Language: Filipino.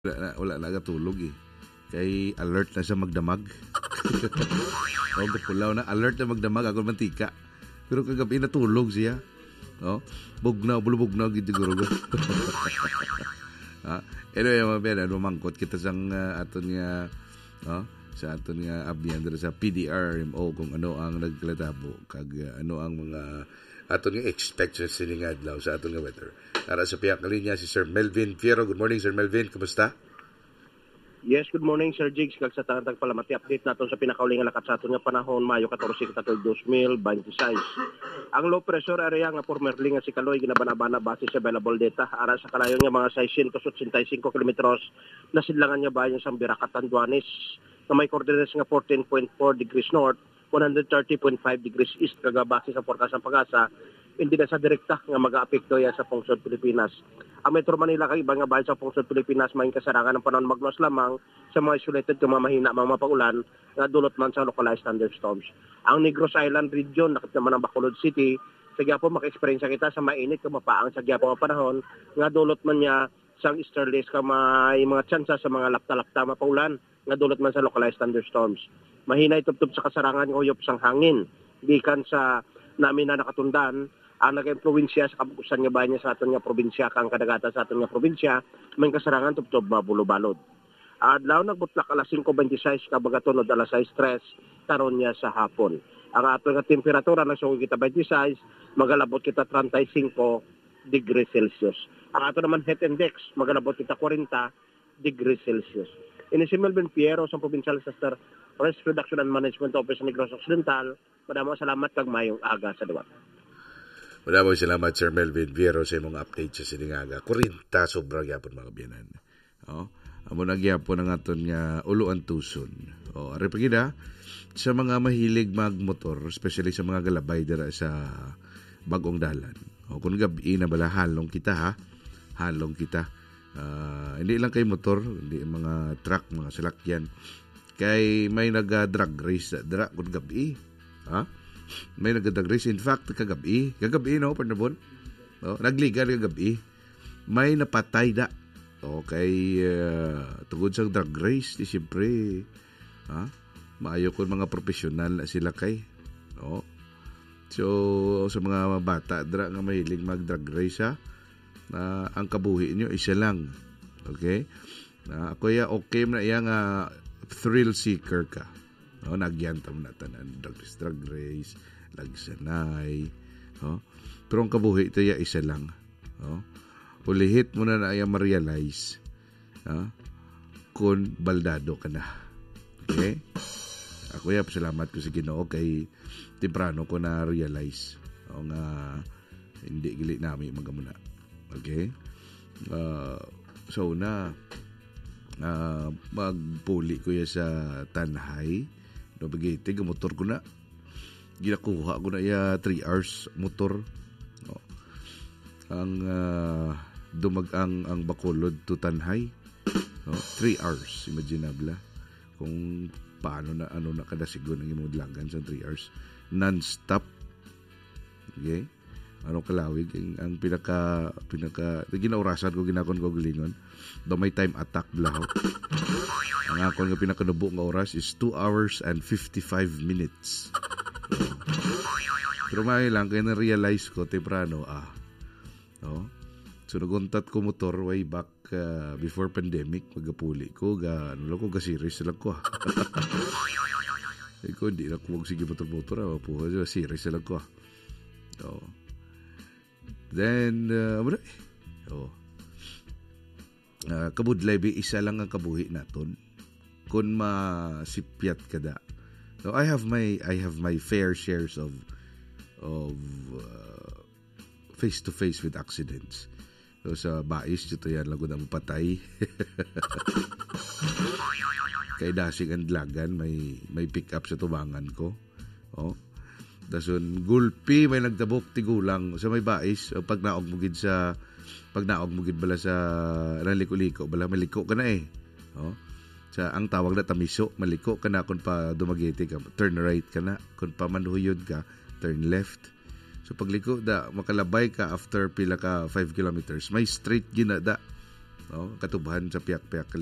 Wala na katulog eh. Kay alert na siya magdamag. O kapulaw na alert na magdamag ako mantika. Pero kagabi natulog siya. Oh, bulubog na gid siguro. Anyway, mga pera, mangkot kita sang aton nga sa aton nga abyan dito sa PDRMO kung ano ang nagklatabo kag ano ang mga aton nga expectations ni adlaw sa aton nga weather. Para sa piyak linya si Sir Melvin Fierro. Good morning, Sir Melvin. Kumusta? Yes, good morning, Sir Jigs. Kag sa tangtag palamati update natin sa pinakauli nga lakat sa aton nga panahon, Mayo 14, 2026. Ang low pressure area nga formerly nga si Kaloy ginabanabana base sa available data ara sa kalayon nga mga 685 kilometros na sidlangan nga bayan sa Birakatan, Duanes na may coordinates nga 14.4 degrees north, 130.5 degrees east kaga base sa forecast ng Pag-asa. Hindi na sa direkta nga mag-aapekto yan sa Pungsod, Pilipinas. Ang Metro Manila kay iba nga bahay sa Pungsod, Pilipinas may kasarangan ng panahon magluwas lamang sa mga isolated nga mahina mga mapaulan nga dulot man sa localized thunderstorms. Ang Negros Island region nakit naman ang Bacolod City sa Gyapo maka-experience kita sa mainit nga mapaang sa Gyapo nga panahon nga dulot man niya sang easterlies ka may mga tsansa sa mga lapta-lapta mapaulan nga dulot man sa localized thunderstorms. Mahina itubtub sa kasarangan nga uyop sang hangin gikan sa namin na nakatundan ang nag-influensya sa kabukusan nga bayan sa aton nga probinsya kang kadagatan sa aton nga probinsya may kasarangan tubtob mabulo-balod. Adlaw nagbutlak alas 5:26 kabagaton od alas 6:03 karon niya sa hapon. Ang aton nga temperatura nagsugo kita 26, magalabot kita 35 degrees Celsius. Ang aton naman heat index magalabot kita 40 degrees Celsius. Ini si Melvin Fierro sa Provincial Disaster Risk Reduction and Management Office sa Negros Occidental. Madamo salamat kag mayong aga sa duwa. Maraming salamat, Sir Melvin Fierro, sa imong update sa Siningaga. 40 sobrang yapon mga biyanan. Amo nagyapon ang aton nga uluan tuson. Ari pa gida sa mga mahilig magmotor, especially sa mga galabay dira sa bagong dalan. Kung gabi na bala halong kita ha. Halong kita. Hindi lang kay motor, hindi mga truck, mga salakyan. Kay may nag-drag race dira kung gabi. May nag-drag race. In fact, kagabi no, Pernabon? Nagliga kagabi. May napatay da. Okay, tugod sa drag race, di siyempre, maayo ko mga profesional na sila kay. So, sa mga bata, dra nga mahiling mag-drag race, ang kabuhi nyo, isa lang. Okay? Ako okay na iya nga thrill seeker ka. Nagyantam na tanan, drag race, lagsanay. Pero ang kabuhi ito ya isa lang. Ulihit mo na iya ma-realize kung baldado ka na. Okay? Ako ya, pasalamat ko sa Ginoo kay temprano ko na-realize nga hindi gili namin magamuna. Okay? So na magpuli ko ya sa Tanhay no bagay motor ko na ginakuha ko na ya 3 hours motor ang dumagang Bacolod to Tanhay 3 hours imaginable kung paano na ano na kada sigo ng imong dlagan sa 3 hours non-stop. Okay, ano kalawig ang pinaka ginaurasan ko ginakon ko gilingon do may time attack blaho. Ang akon nga pinakanubo nga oras is 2 hours and 55 minutes. Pero may lang kaya na-realize ko temprano so naguntat ko motor way back before pandemic magapuli ko ga series lang ko. Ko hindi na ko sige motor po series lang ko. Then kabudlay isa lang ang kabuhi naton kun masipyat kada. So I have my fair shares of face to face with accidents. So sa bais dito yan lago na mapatay. Kay dasig ang dlagan may pick up sa tubangan ko. Dason gulpi may nagtabok tigulang sa may bais pag naog mugid bala sa naliko-liko bala maliko ka na sa ang tawag na tamiso maliko ka na kun pa dumagiti ka turn right ka na kun pa manhuyod ka turn left. So pagliko da makalabay ka after pila ka 5 kilometers may straight gina da no? Katubahan sa piyak-piyak